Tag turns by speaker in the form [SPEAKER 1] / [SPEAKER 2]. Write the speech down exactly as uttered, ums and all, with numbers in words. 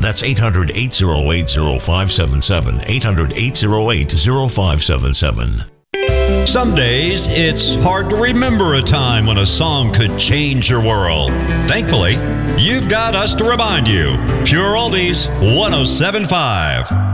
[SPEAKER 1] That's eight hundred, eight oh eight, oh five seven seven. eight hundred, eight oh eight, oh five seven seven.
[SPEAKER 2] Some days, it's hard to remember a time when a song could change your world. Thankfully, you've got us to remind you. Pure Oldies one oh seven point five.